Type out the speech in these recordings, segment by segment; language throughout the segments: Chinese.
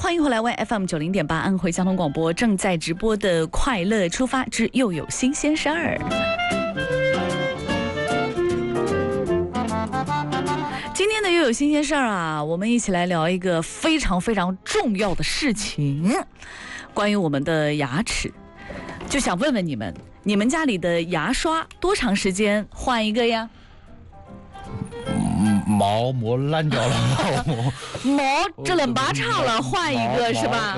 欢迎回来 YFM90.8 安徽交通广播正在直播的快乐出发之又有新鲜事儿。今天的又有新鲜事儿啊，我们一起来聊一个非常非常重要的事情，关于我们的牙齿。就想问问你们，你们家里的牙刷多长时间换一个呀？ 毛磨烂掉了， 毛这冷拔叉了，换一个是吧？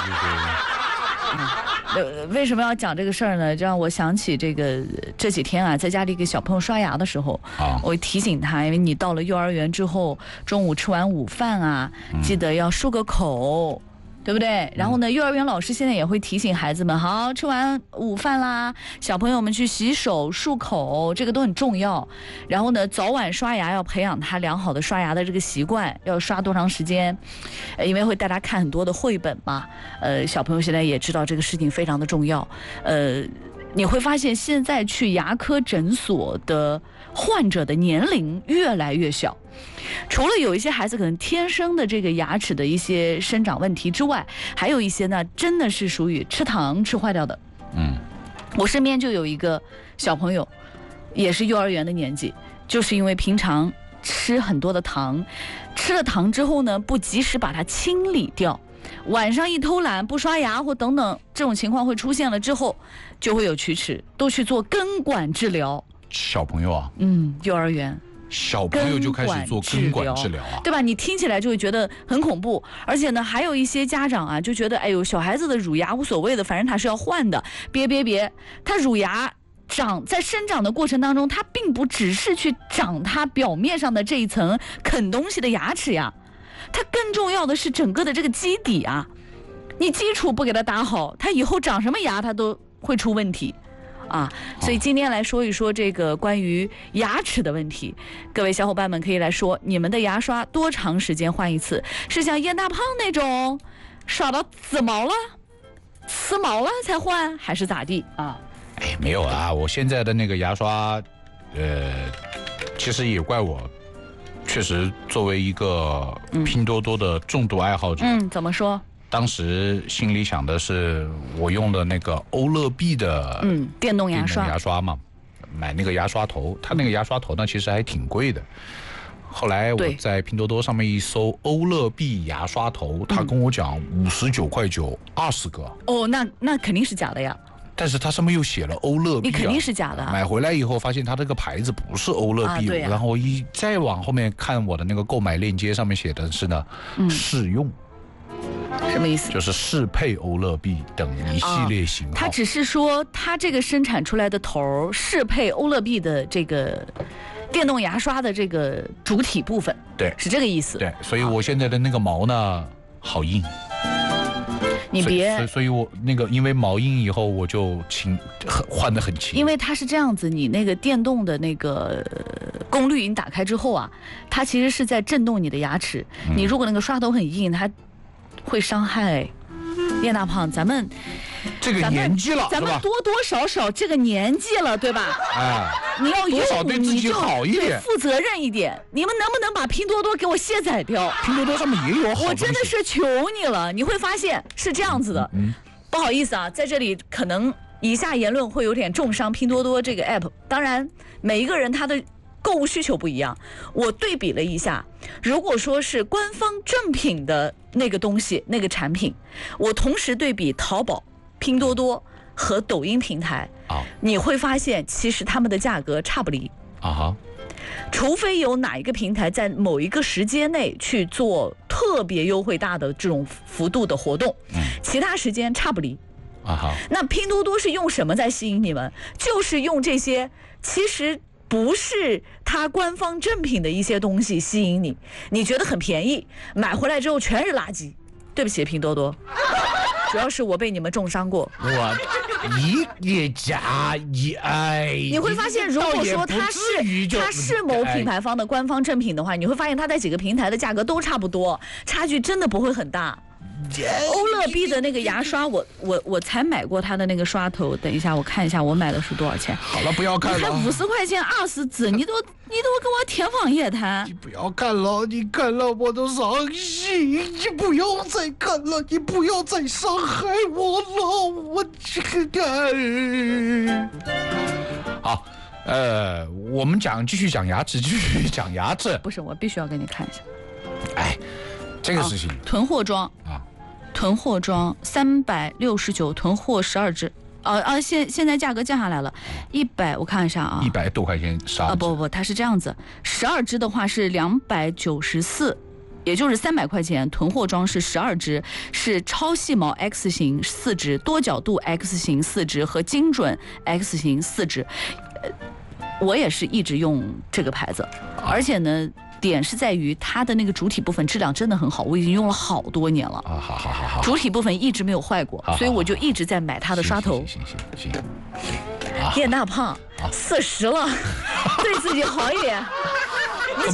对。 为什么要讲这个事儿呢？就让我想起这几天啊，在家里给小朋友刷牙的时候，我会提醒他，因为你到了幼儿园之后，中午吃完午饭啊，记得要漱个口。对不对？然后呢，幼儿园老师现在也会提醒孩子们，好，吃完午饭啦，小朋友们去洗手漱口，这个都很重要。然后呢，早晚刷牙要培养他良好的刷牙的这个习惯，要刷多长时间？因为会带他看很多的绘本嘛。小朋友现在也知道这个事情非常的重要。你会发现现在去牙科诊所的患者的年龄越来越小。除了有一些孩子可能天生的这个牙齿的一些生长问题之外，还有一些呢真的是属于吃糖吃坏掉的。我身边就有一个小朋友，也是幼儿园的年纪，就是因为平常吃很多的糖，吃了糖之后呢，不及时把它清理掉，晚上一偷懒不刷牙或等等这种情况会出现了之后，就会有龋齿，都去做根管治疗。 小朋友啊， 幼儿园。 小朋友就开始做根管治疗啊， 对吧？你听起来就会觉得很恐怖，而且呢，还有一些家长啊就觉得，哎呦，小孩子的乳牙无所谓的，反正他是要换的。别，他乳牙在生长的过程当中，它并不只是去长它表面上的这一层啃东西的牙齿呀，它更重要的是整个的这个基底啊，你基础不给它打好，它以后长什么牙它都会出问题。所以今天来说一说这个关于牙齿的问题，各位小伙伴们可以来说，你们的牙刷多长时间换一次？是像燕大胖那种刷到紫毛了、呲毛了才换，还是咋地啊？ 没有啊，我现在的那个牙刷，其实也怪我，确实作为一个拼多多的重度爱好者， 怎么说？ 当时心里想的是，我用的那个欧乐 B 的电动牙刷嘛，买那个牙刷头，它那个牙刷头呢其实还挺贵的。后来我在拼多多上面一搜欧乐 B 牙刷头，他跟我讲59.9块20个。 哦，那肯定是假的呀。 但是它上面又写了欧乐 B， 你肯定是假的。 买回来以后发现它这个牌子不是欧乐 B，然后再往后面看我的那个购买链接上面写的是呢，试用。 什么意思？ 就是适配欧乐 B 等一系列型号。 它只是说它这个生产出来的头适配欧乐 B 的这个电动牙刷的这个主体部分， 对， 是这个意思。 对，所以我现在的那个毛呢，好硬。 你别， 所以我那个因为毛硬以后，我就换得很勤。 因为它是这样子，你那个电动的那个功率你打开之后啊，它其实是在震动你的牙齿。你如果那个刷头很硬，它会伤害。叶大胖，咱们这个年纪了， 咱们多多少少这个年纪了，对吧？你要多少对自己好一点， 负责任一点。你们能不能把拼多多给我卸载掉？ 拼多多上面也有好东西。 我真的是求你了，你会发现是这样子的。不好意思啊，在这里可能以下言论会有点重伤拼多多这个 app。当然，每一个人他的购物需求不一样，我对比了一下，如果说是官方正品的那个东西那个产品，我同时对比淘宝、拼多多和抖音平台，你会发现其实他们的价格差不离除非有哪一个平台在某一个时间内去做特别优惠大的这种幅度的活动，其他时间差不离那拼多多是用什么在吸引你们？就是用这些其实不是它官方正品的一些东西吸引你，你觉得很便宜，买回来之后全是垃圾。对不起，拼多多，主要是我被你们重伤过。你会发现，如果说它是某品牌方的官方正品的话，你会发现它在几个平台的价格都差不多，差距真的不会很大。 欧乐 B 的那个牙刷，我才买过它的那个刷头。等一下，我看一下我买的是多少钱。 好了，不要看了。 才50块钱20支，你都给我天方夜谭。 你不要看了，你看了我都伤心。你不要再看了，你不要再伤害我了，我这个。好。我们继续讲牙齿， 不是，我必须要给你看一下。 哎，这个事情。 囤货装啊，囤货装369，囤货12支。现在价格降下来了，100，我看一下啊 ，100多块钱12支。 不，它是这样子，12支的话是294。也就是300块钱，囤货装是12支，是超细毛 X 型4支，多角度 X 型4支和精准 X 型4支。我也是一直用这个牌子，而且呢，点是在于它的那个主体部分质量真的很好，我已经用了好多年了。 好， 主体部分一直没有坏过，所以我就一直在买它的刷头。 行。 变大胖，40了，对自己好一点。你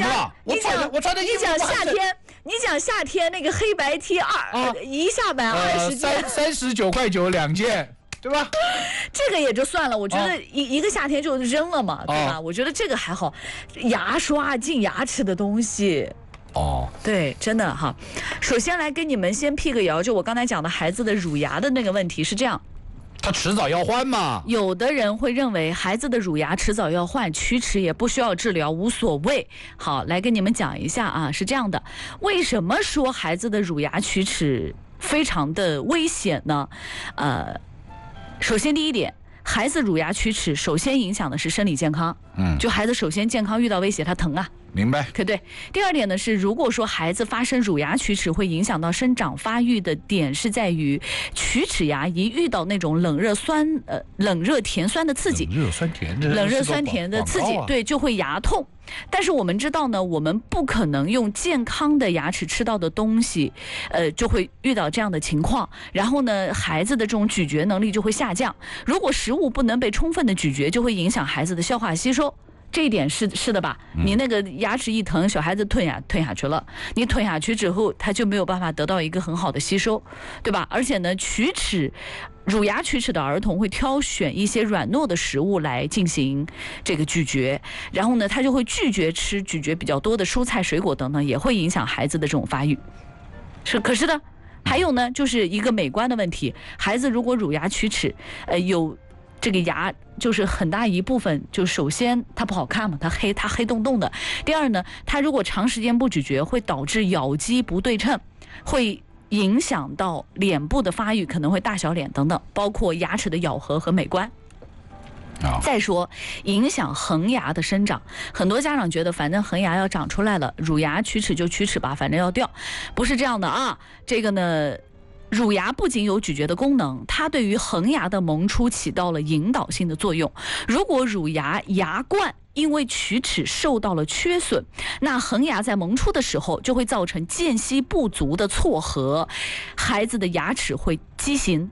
讲夏天那个黑白 T 一下买20件 ，39.9块2件。对吧？ 这个也就算了，我觉得一个夏天就扔了嘛，对吧？我觉得这个还好。牙刷进牙齿的东西，对，真的哈。首先来跟你们先辟个谣，就我刚才讲的孩子的乳牙的那个问题是这样， 他迟早要换嘛。 有的人会认为孩子的乳牙迟早要换，龋齿也不需要治疗，无所谓。好，来跟你们讲一下啊，是这样的，为什么说孩子的乳牙龋齿非常的危险呢？首先第一点，孩子乳牙龋齿首先影响的是生理健康，就孩子首先健康遇到威胁，他疼啊， 明白？ 对。第二点呢是，如果说孩子发生乳牙龋齿会影响到生长发育的点是在于，龋齿牙一遇到那种冷热甜酸的刺激，冷热酸甜的刺激，对，就会牙痛。但是我们知道呢，我们不可能用健康的牙齿吃到的东西，就会遇到这样的情况。然后呢，孩子的这种咀嚼能力就会下降。如果食物不能被充分的咀嚼，就会影响孩子的消化吸收。这一点是的吧？你那个牙齿一疼，小孩子吞下去了，你吞下去之后，他就没有办法得到一个很好的吸收，对吧？而且呢，乳牙龋齿的儿童会挑选一些软糯的食物来进行这个咀嚼，然后呢，他就会拒绝吃咀嚼比较多的蔬菜、水果等等，也会影响孩子的这种发育。可是呢，还有呢，就是一个美观的问题，孩子如果乳牙龋齿，有这个牙就是很大一部分，就首先它不好看嘛，它黑洞洞的。第二呢，它如果长时间不咀嚼，会导致咬肌不对称，会影响到脸部的发育，可能会大小脸等等，包括牙齿的咬合和美观。再说影响恒牙的生长，很多家长觉得反正恒牙要长出来了，乳牙龋齿就龋齿吧，反正要掉，不是这样的啊。这个呢，乳牙不仅有咀嚼的功能，它对于恒牙的萌出起到了引导性的作用。如果乳牙牙冠因为龋齿受到了缺损，那恒牙在萌出的时候就会造成间隙不足的错合，孩子的牙齿会畸形。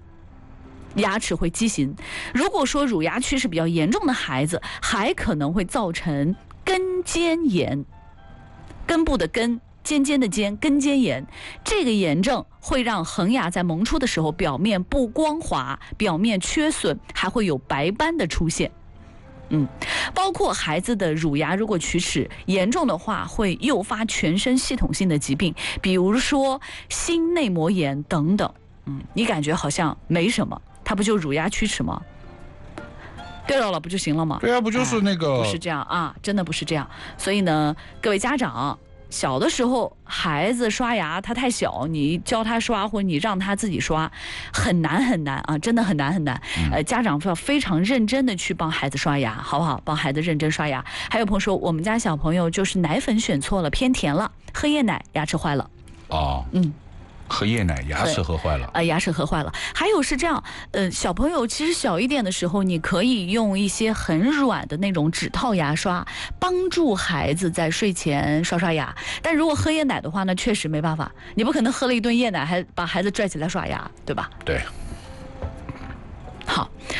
如果说乳牙龋齿比较严重的孩子，还可能会造成根尖炎，根部的根，尖尖的尖，根尖炎。这个炎症会让恒牙在萌出的时候表面不光滑，表面缺损，还会有白斑的出现。包括孩子的乳牙如果龋齿严重的话，会诱发全身系统性的疾病，比如说心内膜炎等等。你感觉好像没什么，它不就乳牙龋齿吗？对了不就行了吗？ 对啊，不就是那个？ 不是这样啊，真的不是这样。所以呢，各位家长，小的时候孩子刷牙他太小，你教他刷或者你让他自己刷，很难啊，真的很难。家长要非常认真的去帮孩子刷牙，好不好？帮孩子认真刷牙。还有朋友说，我们家小朋友就是奶粉选错了，偏甜了，喝夜奶牙齿坏了。 喝夜奶牙齿喝坏了牙齿喝坏了。还有是这样，小朋友其实小一点的时候，你可以用一些很软的那种指套牙刷，帮助孩子在睡前刷牙。但如果喝夜奶的话呢，确实没办法，你不可能喝了一顿夜奶还把孩子拽起来刷牙，对吧？ 对。 好，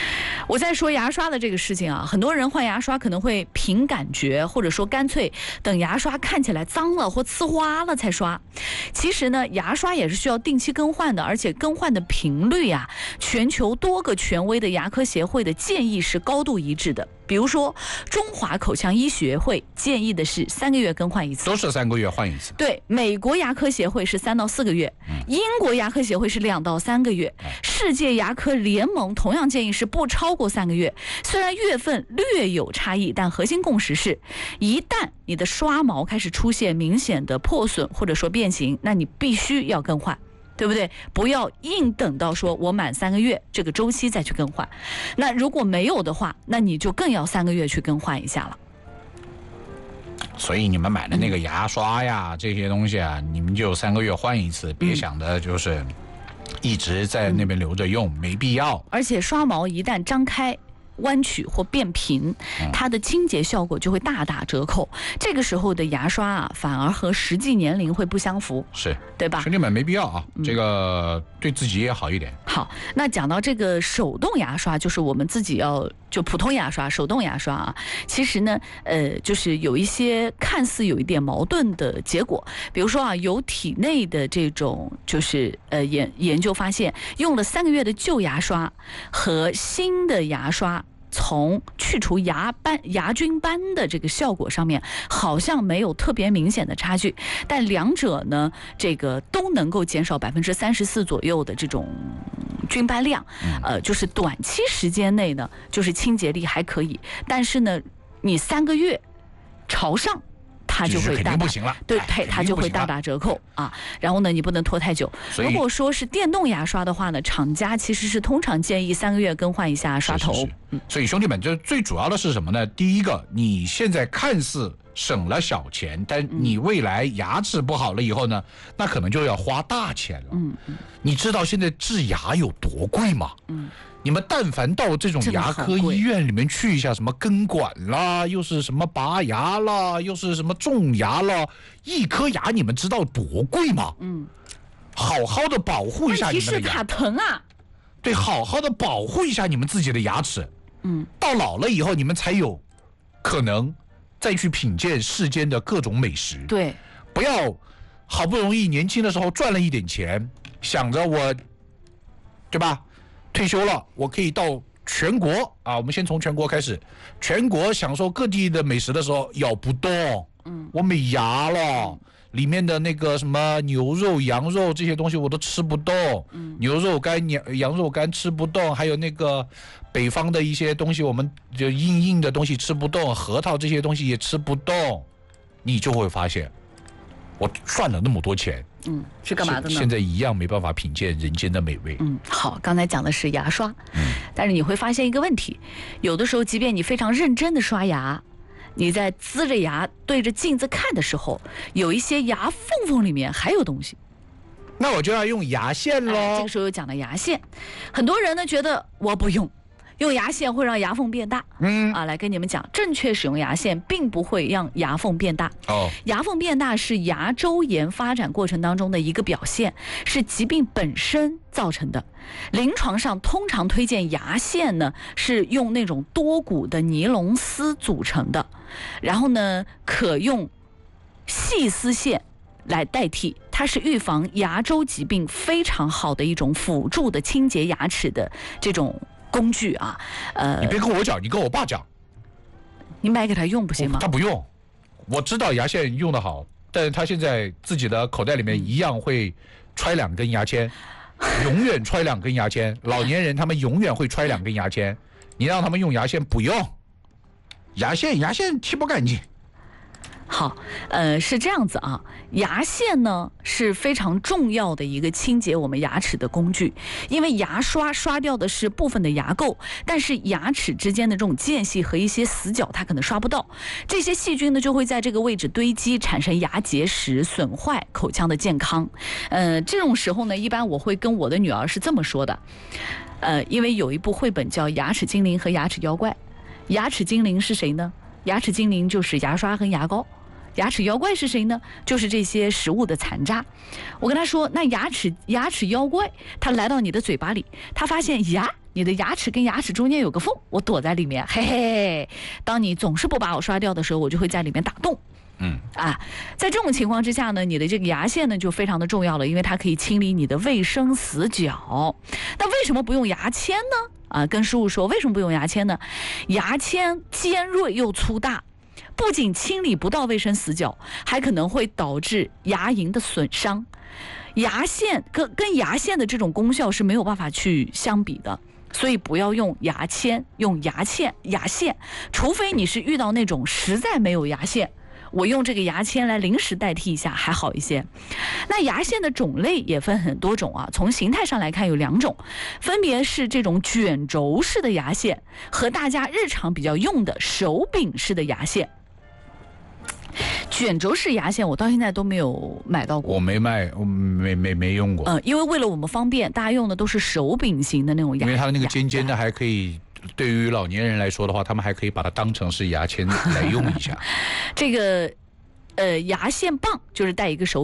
我在说牙刷的这个事情啊，很多人换牙刷可能会凭感觉，或者说干脆等牙刷看起来脏了或呲花了才刷。其实呢，牙刷也是需要定期更换的，而且更换的频率啊，全球多个权威的牙科协会的建议是高度一致的。比如说，中华口腔医学会建议的是3个月更换一次， 都是3个月换一次。 对，美国牙科协会是3到4个月，英国牙科协会是2到3个月，世界牙科联盟同样建议是不超过3个月。虽然月份略有差异，但核心共识是，一旦你的刷毛开始出现明显的破损或者说变形，那你必须要更换。对不对？不要硬等到说我满3个月这个周期再去更换。那如果没有的话，那你就更要3个月去更换一下了。 所以你们买的那个牙刷呀，这些东西啊，你们就3个月换一次，别想的就是一直在那边留着用，没必要。 而且刷毛一旦张开、弯曲或变平，它的清洁效果就会大打折扣。这个时候的牙刷啊，反而和实际年龄会不相符， 是对吧？ 兄弟们没必要啊，这个对自己也好一点。 好，那讲到这个手动牙刷，就是我们自己就普通牙刷、手动牙刷啊，其实呢，就是有一些看似有一点矛盾的结果。比如说啊，有体内的这种就是研究发现，用了3个月的旧牙刷和新的牙刷，从去除牙菌斑的这个效果上面，好像没有特别明显的差距，但两者呢，这个都能够减少34%左右的这种菌斑量。就是短期时间内呢，就是清洁力还可以，但是呢，你3个月朝上，它就会大打，对，它就会大打折扣啊。然后呢，你不能拖太久。如果说是电动牙刷的话呢，厂家其实是通常建议3个月更换一下刷头。 所以兄弟们，这最主要的是什么呢？第一个，你现在看似省了小钱，但你未来牙齿不好了以后呢，那可能就要花大钱了。你知道现在治牙有多贵吗？你们但凡到这种牙科医院里面去一下，什么根管啦，又是什么拔牙啦，又是什么种牙啦，一颗牙你们知道多贵吗？好好的保护一下你们的牙。 问题是它疼啊。 对，好好的保护一下你们自己的牙齿。到老了以后，你们才有可能再去品鉴世间的各种美食。 对， 不要好不容易年轻的时候赚了一点钱，想着我，对吧？退休了，我可以到全国啊，我们先从全国开始，全国享受各地的美食的时候咬不动，我没牙了，里面的那个什么牛肉、羊肉这些东西我都吃不动，牛肉干、羊肉干吃不动，还有那个北方的一些东西，我们就硬的东西吃不动，核桃这些东西也吃不动，你就会发现，我赚了那么多钱。 是干嘛的呢？ 现在一样没办法品鉴人间的美味。 好，刚才讲的是牙刷，但是你会发现一个问题，有的时候即便你非常认真的刷牙，你在呲着牙对着镜子看的时候，有一些牙缝里面还有东西， 那我就要用牙线咯。 这个时候又讲到牙线，很多人呢觉得我不用牙线会让牙缝变大。来跟你们讲，正确使用牙线并不会让牙缝变大。牙缝变大是牙周炎发展过程当中的一个表现，是疾病本身造成的。临床上通常推荐牙线呢是用那种多股的尼龙丝组成的，然后呢可用细丝线来代替，它是预防牙周疾病非常好的一种辅助的清洁牙齿的这种工具啊。 你别跟我讲，你跟我爸讲， 你买给他用不行吗？ 他不用，我知道牙线用得好，但是他现在自己的口袋里面一样会揣2根牙签，永远揣2根牙签。老年人他们永远会揣2根牙签，你让他们用牙线不用，牙线剃不干净。 好，是这样子啊，牙线呢是非常重要的一个清洁我们牙齿的工具，因为牙刷刷掉的是部分的牙垢，但是牙齿之间的这种间隙和一些死角它可能刷不到，这些细菌呢就会在这个位置堆积，产生牙结石，损坏口腔的健康。这种时候呢，一般我会跟我的女儿是这么说的，因为有一部绘本叫《牙齿精灵和牙齿妖怪》，牙齿精灵是谁呢？牙齿精灵就是牙刷和牙膏。牙齿妖怪是谁呢？就是这些食物的残渣。我跟他说，那牙齿妖怪，他来到你的嘴巴里，他发现牙你的牙齿跟牙齿中间有个缝，我躲在里面，嘿嘿。当你总是不把我刷掉的时候，我就会在里面打洞。在这种情况之下呢，你的这个牙线呢就非常的重要了，因为它可以清理你的卫生死角。那为什么不用牙签呢？跟师傅说，为什么不用牙签呢？牙签尖锐又粗大，不仅清理不到卫生死角，还可能会导致牙龈的损伤。牙线跟牙线的这种功效是没有办法去相比的。所以不要用牙签，用牙线，除非你是遇到那种实在没有牙线，我用这个牙签来临时代替一下还好一些。那牙线的种类也分很多种啊，从形态上来看有2种，分别是这种卷轴式的牙线和大家日常比较用的手柄式的牙线。卷轴式牙线我到现在都没有买到过， 我没卖，我没用过。 因为为了我们方便，大家用的都是手柄型的那种牙， 因为它的那个尖尖的还可以，对于老年人来说的话，他们还可以把它当成是牙签来用一下。 这个牙线棒就是带一个手